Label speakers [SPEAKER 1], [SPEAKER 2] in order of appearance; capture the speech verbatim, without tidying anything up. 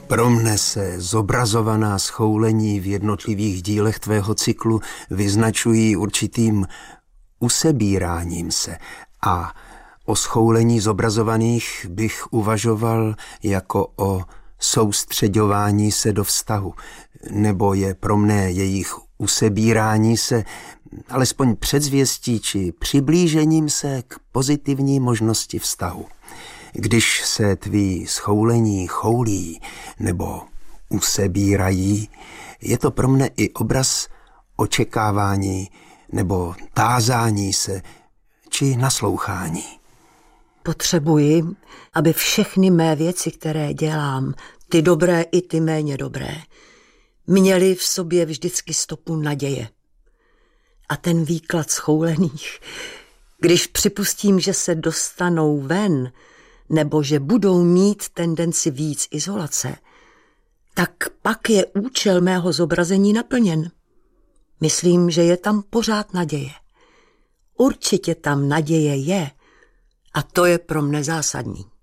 [SPEAKER 1] Pro mne se zobrazovaná schoulení v jednotlivých dílech tvého cyklu vyznačují určitým usebíráním se a o schoulení zobrazovaných bych uvažoval jako o soustředování se do vztahu, nebo je pro mne jejich usebírání se alespoň předzvěstí či přiblížením se k pozitivní možnosti vztahu. Když se tví schoulení choulí nebo usebírají, je to pro mne i obraz očekávání nebo tázání se či naslouchání.
[SPEAKER 2] Potřebuji, aby všechny mé věci, které dělám, ty dobré i ty méně dobré, měly v sobě vždycky stopu naděje. A ten výklad schoulených, když připustím, že se dostanou ven, nebo že budou mít tendenci víc izolace, tak pak je účel mého zobrazení naplněn. Myslím, že je tam pořád naděje. Určitě tam naděje je a to je pro mne zásadní.